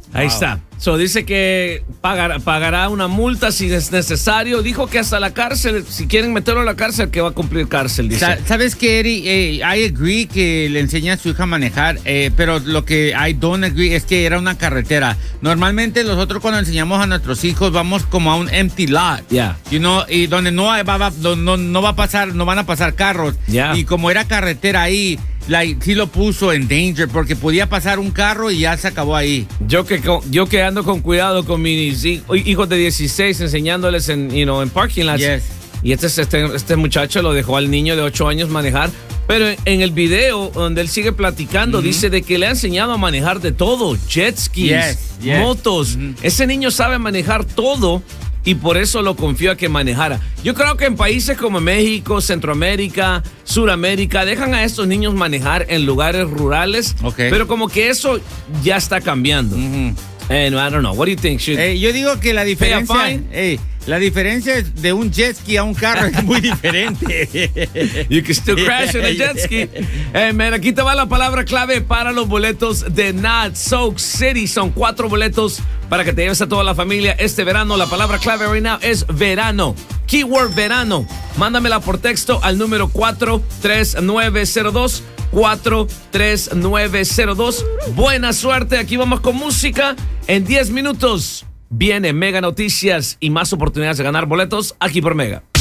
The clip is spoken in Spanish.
Ahí está. Dice que pagará una multa si es necesario. Dijo que hasta la cárcel, si quieren meterlo a la cárcel, que va a cumplir cárcel, dice. ¿Sabes qué, Eri? I agree que le enseña a su hija a manejar, pero lo que I don't agree es que era una carretera. Normalmente nosotros cuando enseñamos a nuestros hijos vamos como a un empty lot. Yeah. You know, y donde no van a pasar carros. Yeah. Y como era carretera ahí, sí lo puso en danger porque podía pasar un carro y ya se acabó ahí. Yo que ando con cuidado con mis hijos de 16 enseñándoles en parking lots. Yes. Y este muchacho lo dejó al niño de 8 años manejar. Pero en el video donde él sigue platicando, dice de que le ha enseñado a manejar de todo. Jet skis, motos. Ese niño sabe manejar todo. Y por eso lo confió a que manejara. Yo creo que en países como México, Centroamérica, Suramérica, dejan a estos niños manejar en lugares rurales. Okay. Pero como que eso ya está cambiando. I don't know. What do you think? Yo digo que la diferencia de un jet ski a un carro es muy diferente. You can still crash in a jet ski. Man, aquí te va la palabra clave para los boletos de Not Soak City. Son 4 boletos para que te lleves a toda la familia este verano. La palabra clave right now es verano. Keyword verano. Mándamela por texto al número 43902. 43902. Buena suerte. Aquí vamos con música. En 10 minutos viene Mega Noticias y más oportunidades de ganar boletos aquí por Mega.